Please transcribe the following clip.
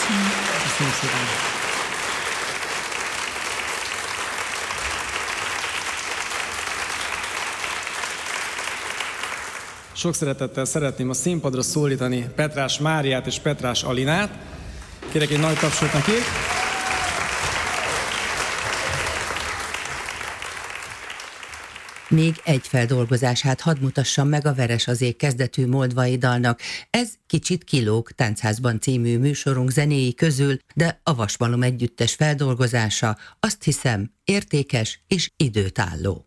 Köszönöm szépen. Sok szeretettel szeretném a színpadra szólítani Petrás Máriát és Petrás Alinát. Kérek egy nagy tapsot neki. Még egy feldolgozását hadd mutassam meg a Veres az ég kezdetű moldvai dalnak. Ez kicsit kilóg Táncházban című műsorunk zenéi közül, de a Vasmalom együttes feldolgozása, azt hiszem, értékes és időtálló.